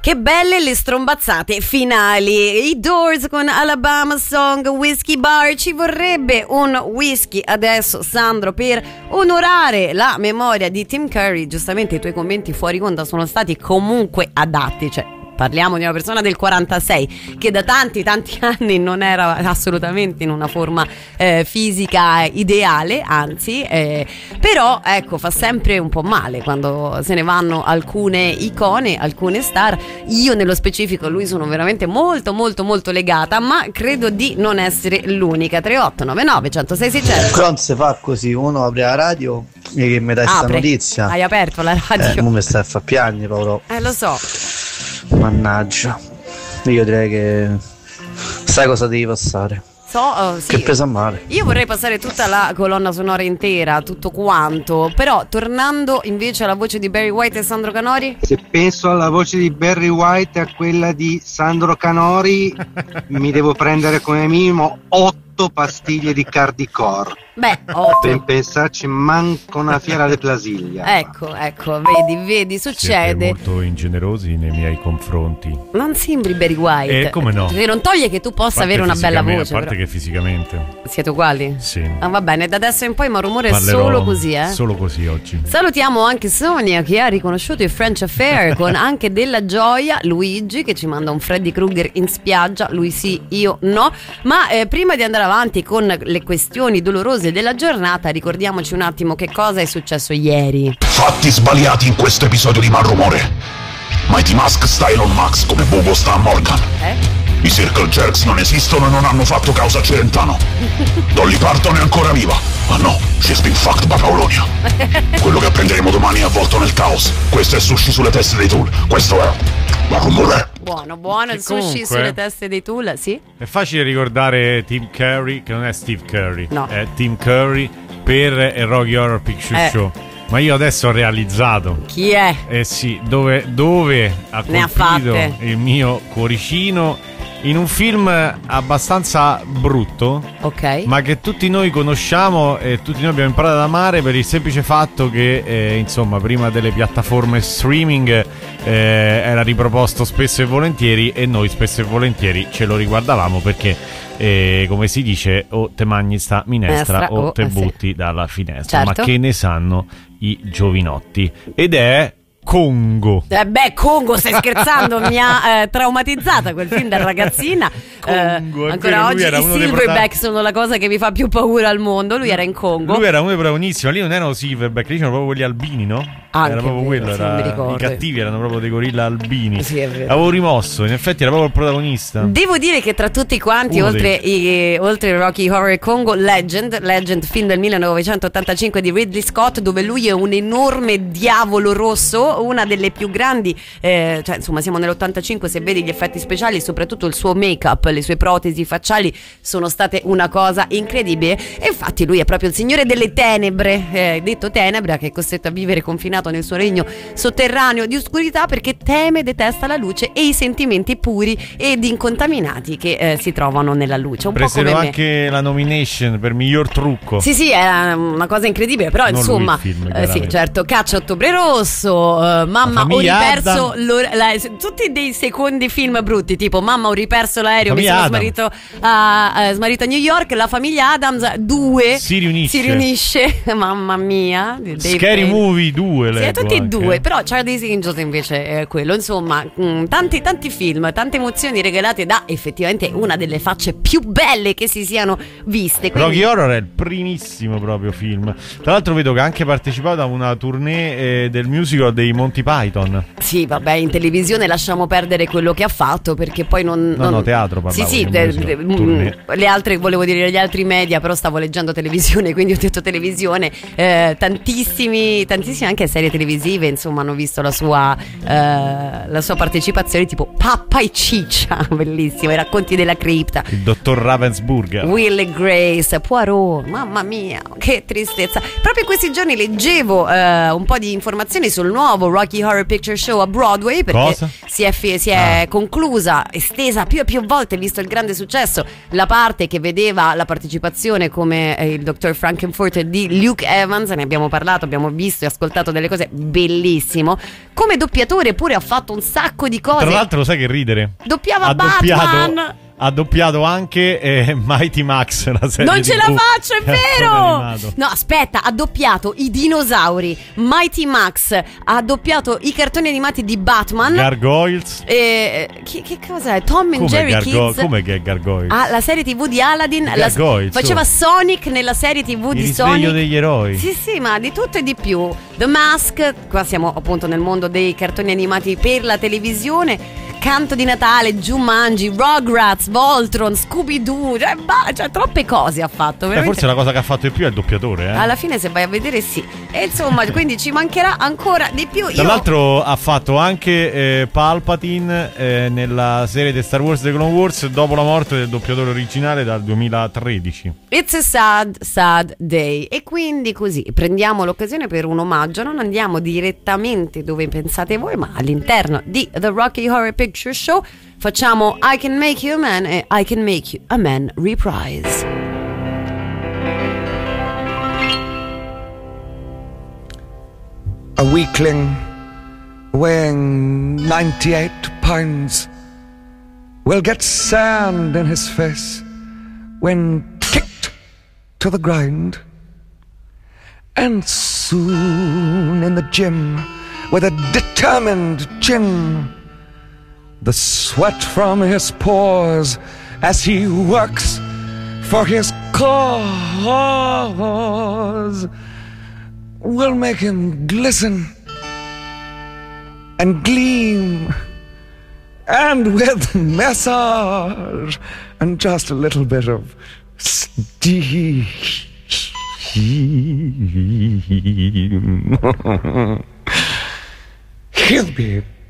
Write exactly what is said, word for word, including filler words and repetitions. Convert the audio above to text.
Che belle le strombazzate finali. I Doors con Alabama Song, Whiskey Bar. Ci vorrebbe un whisky adesso, Sandro, per onorare la memoria di Tim Curry. Giustamente i tuoi commenti fuori onda sono stati comunque adatti, cioè parliamo di una persona del quarantasei che da tanti tanti anni non era assolutamente in una forma eh, fisica ideale, anzi eh, però ecco, fa sempre un po' male quando se ne vanno alcune icone, alcune star. Io nello specifico a lui sono veramente molto molto molto legata, ma credo di non essere l'unica. Tre otto nove nove uno zero sei sei zero. Però non si fa così, uno apre la radio e che mi dà questa notizia. Hai aperto la radio? Eh, non mi stai a far piangere, Paolo. Eh, lo so. Mannaggia, io direi che sai cosa devi passare. So, oh, sì. Che pesa male. Io vorrei passare tutta la colonna sonora intera, tutto quanto. Però tornando invece alla voce di Barry White e Sandro Canori. Se penso alla voce di Barry White e a quella di Sandro Canori mi devo prendere come minimo otto pastiglie di Cardicor. Beh, otto. Per pensarci manco una fiera di Plasiglia. Ecco, ecco, vedi, vedi, succede. Siete molto ingenerosi nei miei confronti. Non sembri Barry White. Eh, come no? Che non toglie che tu possa avere una bella voce. A parte però. che fisicamente. Siete uguali? Sì. Ah, va bene, da adesso in poi ma rumore è Parlerò solo così, eh? Solo così oggi. Salutiamo anche Sonia che ha riconosciuto il French Affair con anche della gioia. Luigi che ci manda un Freddy Krueger in spiaggia. Lui sì, io no. Ma eh, prima di andare avanti con le questioni dolorose della giornata, ricordiamoci un attimo che cosa è successo ieri. Fatti sbagliati in questo episodio di Malrumore. Mighty Mask sta Elon Max come Bubo sta a Morgan. Eh? I Circle Jerks non esistono e non hanno fatto causa a Celentano. Dolly Parton è ancora viva. Ah no, she's been fucked by Paolonia. Quello che apprenderemo domani è avvolto nel caos. Questo è Sushi sulle teste dei Tool. Questo è Malrumore. Buono, buono, il Che sushi comunque sulle teste dei Tool, sì? È facile ricordare Tim Curry, che non è Steve Curry, no. È Tim Curry per il Rocky Horror Picture Eh. Show. Ma io adesso ho realizzato. Chi è? Eh sì, dove, dove ha Ne ha colpito fatte. il mio cuoricino in un film abbastanza brutto, Ok. ma che tutti noi conosciamo e tutti noi abbiamo imparato ad amare per il semplice fatto che eh, insomma prima delle piattaforme streaming eh, era riproposto spesso e volentieri e noi spesso e volentieri ce lo riguardavamo perché eh, come si dice o te mangi sta minestra Minestra, o oh, te eh, sì. butti dalla finestra. Certo. Ma che ne sanno i giovinotti? Ed è Congo. Eh beh, Congo, stai scherzando? Mi ha eh, traumatizzata quel film da ragazzina. Congo, Eh, è ancora vero, lui oggi era i uno dei silverback sono la cosa che mi fa più paura al mondo. Lui era in Congo. Lui era uno dei protagonisti, ma lì non erano silverback, lì c'erano proprio quelli albini, no? Anche, era proprio è vero, quello, sì, non mi era, ricordo. i cattivi erano proprio dei gorilla albini. Sì, è vero. Avevo rimosso, in effetti era proprio il protagonista. Devo dire che tra tutti quanti, Uno oltre, i, oltre Rocky Horror Congo, Legend, Legend, film del millenovecentottantacinque di Ridley Scott, dove lui è un enorme diavolo rosso, una delle più grandi, eh, cioè insomma siamo nell'ottantacinque, se vedi gli effetti speciali, soprattutto il suo make-up, le sue protesi facciali sono state una cosa incredibile. E infatti lui è proprio il signore delle tenebre, eh, detto tenebra, che è costretto a vivere confinato nel suo regno sotterraneo di oscurità perché teme e detesta la luce e i sentimenti puri ed incontaminati che eh, si trovano nella luce. Un Presero po' come me. anche la nomination per miglior trucco. Sì, sì, è una cosa incredibile, però Non insomma, lui il film, eh, sì, chiaramente. certo, Caccia a Ottobre Rosso, eh, Mamma ho famiglia riperso Adam. l'or- la- tutti dei secondi film brutti, tipo Mamma ho riperso l'aereo, mi Famiglia sono Adam. smarrito a, eh, smarrito a New York, La famiglia Adams due Si riunisce. si riunisce, mamma mia, di Dave Scary Bailey. Movie due, Sì, leggo tutti e anche. due, però Charlie's Angels invece è quello. Insomma, mh, tanti tanti film, tante emozioni regalate da effettivamente una delle facce più belle che si siano viste. Quindi, Rocky Horror è il primissimo proprio film. Tra l'altro vedo che ha anche partecipato a una tournée eh, del musical dei Monty Python. sì, vabbè, in televisione lasciamo perdere quello che ha fatto perché poi non... No, non... no, teatro parlavo. Sì, sì, di de- musical, de- mh, tournée. le altre, volevo dire gli altri media, però stavo leggendo televisione, quindi ho detto televisione. Eh, tantissimi, tantissime anche serie televisive, insomma, hanno visto la sua, eh, la sua partecipazione, tipo Pappa e Ciccia, bellissimo, i racconti della cripta. Il dottor Ravensburger. Will e Grace, Poirot, mamma mia, che tristezza. Proprio in questi giorni leggevo eh, un po' di informazioni sul nuovo Rocky Horror Picture Show a Broadway, perché Cosa? si è, fi- si è conclusa, estesa più e più volte, visto il grande successo, la parte che vedeva la partecipazione come eh, il dottor Frankenfurter di Luke Evans. Ne abbiamo parlato, abbiamo visto e ascoltato delle cose, bellissimo. Come doppiatore pure ha fatto un sacco di cose. Tra l'altro sai che ridere? Doppiava ha Batman. Doppiato, ha doppiato anche eh, Mighty Max, la serie Non ce T V la faccio, è vero! animato. No, aspetta, ha doppiato i dinosauri, Mighty Max, ha doppiato i cartoni animati di Batman. Gargoyles. E che, che cos'è? Tom and Come Jerry Gargo- Kids. Come che è Gargoyles? Ah, la serie tivù di Aladdin. La, Gargoyles, faceva oh. Sonic nella serie tivù Il di risveglio Sonic. degli eroi. Sì, sì, ma di tutto e di più. The Mask, qua siamo appunto nel mondo dei cartoni animati per la televisione. Canto di Natale, Jumanji, Rugrats, Voltron, Scooby-Doo, cioè, bah, cioè troppe cose ha fatto. Eh, Veramente. forse la cosa che ha fatto di più è il doppiatore, eh? Alla fine se vai a vedere sì. E insomma, quindi ci mancherà ancora di più. Tra Io... l'altro ha fatto anche eh, Palpatine eh, nella serie di Star Wars The Clone Wars dopo la morte del doppiatore originale dal duemilatredici. It's a sad, sad day. E quindi così prendiamo l'occasione per un omaggio. Non andiamo direttamente dove pensate voi, ma all'interno di The Rocky Horror Picture Show facciamo I Can Make You a Man e I Can Make You a Man reprise. A weakling weighing ninety-eight pounds will get sand in his face when kicked to the ground. And soon in the gym, with a determined chin, the sweat from his pores as he works for his cause will make him glisten and gleam, and with massage and just a little bit of steam, he'll be